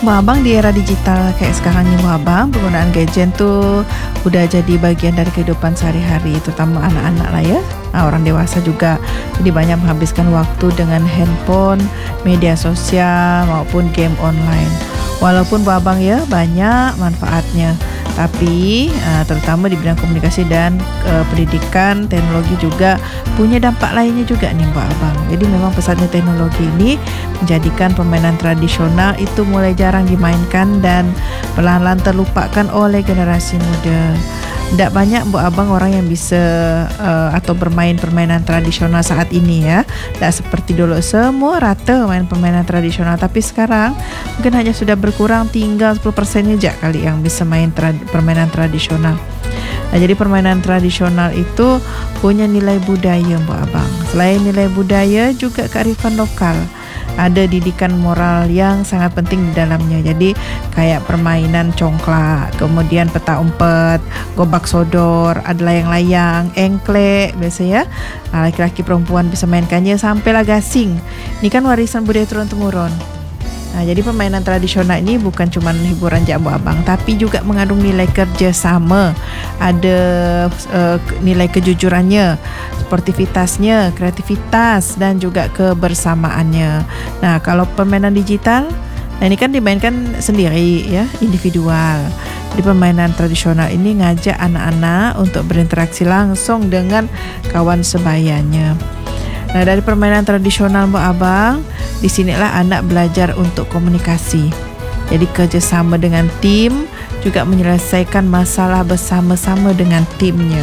Mbak Abang di era digital kayak sekarang nih Mbak Abang, penggunaan gadget tuh udah jadi bagian dari kehidupan sehari-hari, terutama anak-anak lah ya. Orang dewasa juga jadi banyak menghabiskan waktu dengan handphone, media sosial maupun game online. Walaupun Mbak Abang ya banyak manfaatnya, tapi terutama di bidang komunikasi dan pendidikan, teknologi juga punya dampak lainnya juga nih Mbak Abang. Jadi memang pesatnya teknologi ini menjadikan permainan tradisional itu mulai jarang dimainkan dan perlahan-lahan terlupakan oleh generasi muda. Tidak banyak Mbak Abang orang yang bisa atau bermain permainan tradisional saat ini ya. Tidak seperti dulu semua rata main permainan tradisional, tapi sekarang mungkin hanya sudah berkurang, tinggal 10% saja kali yang bisa main permainan tradisional. Nah, jadi permainan tradisional itu punya nilai budaya Mbak Abang. Selain nilai budaya juga kearifan lokal. Ada didikan moral yang sangat penting di dalamnya. Jadi kayak permainan congklak, kemudian peta umpet, gobak sodor, ada layang-layang, engklek biasa ya. Laki-laki perempuan bisa mainkannya sampailah gasing. Ini kan warisan budaya turun-temurun. Nah, jadi permainan tradisional ini bukan cuma hiburan Mbak Abang, tapi juga mengandung nilai kerjasama, ada nilai kejujurannya, sportivitasnya, kreativitas dan juga kebersamaannya. Nah, kalau permainan digital, nah ini kan dimainkan sendiri ya, individual. Di permainan tradisional ini ngajak anak-anak untuk berinteraksi langsung dengan kawan sebayanya. Nah, dari permainan tradisional Mbak Abang, di sinilah anak belajar untuk komunikasi. Jadi kerjasama dengan tim, juga menyelesaikan masalah bersama-sama dengan timnya.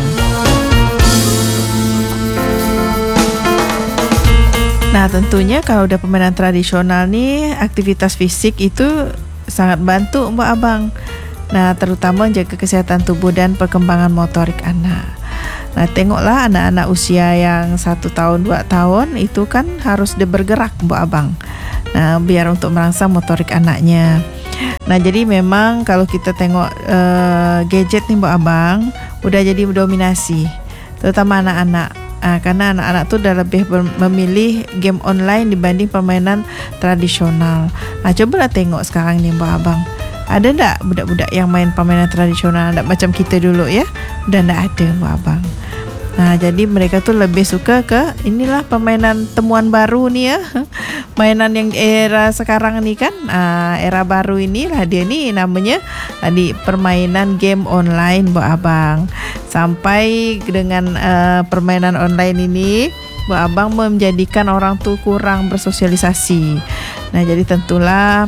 Nah, tentunya kalau udah permainan tradisional nih, aktivitas fisik itu sangat bantu Mbak Abang. Nah, terutama jaga kesehatan tubuh dan perkembangan motorik anak. Nah, tengoklah anak-anak usia yang 1 tahun, 2 tahun itu kan harus bergerak Mbak Abang. Nah, biar untuk merangsang motorik anaknya. Nah, jadi memang kalau kita tengok gadget nih Mbak Abang, udah jadi dominasi, terutama anak-anak. Karena anak-anak tuh udah lebih memilih game online dibanding permainan tradisional. Nah, cobalah tengok sekarang nih Mbak Abang. Ada tak budak-budak yang main permainan tradisional tak macam kita dulu ya? Udah tak ada Mbak Abang. Nah, jadi mereka tuh lebih suka ke inilah permainan temuan baru nih ya. Mainan yang era sekarang nih kan, era baru ini lah dia nih namanya tadi permainan game online Mbak Abang. Sampai dengan permainan online ini Mbak Abang menjadikan orang tuh kurang bersosialisasi. Nah, jadi tentulah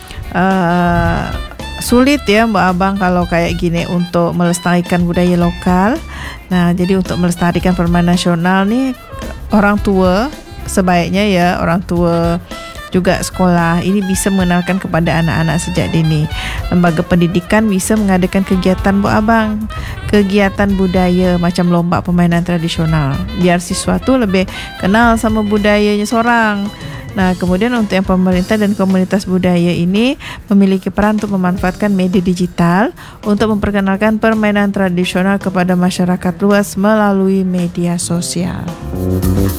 sulit ya Mbak Abang kalau kayak gini untuk melestarikan budaya lokal. Nah, jadi untuk melestarikan permainan nasional nih, orang tua sebaiknya ya, orang tua juga sekolah ini bisa mengenalkan kepada anak-anak sejak dini. Lembaga pendidikan bisa mengadakan kegiatan Mbak Abang, kegiatan budaya macam lomba permainan tradisional, biar siswa tuh lebih kenal sama budayanya seorang. Nah, kemudian untuk yang pemerintah dan komunitas budaya ini memiliki peran untuk memanfaatkan media digital untuk memperkenalkan permainan tradisional kepada masyarakat luas melalui media sosial.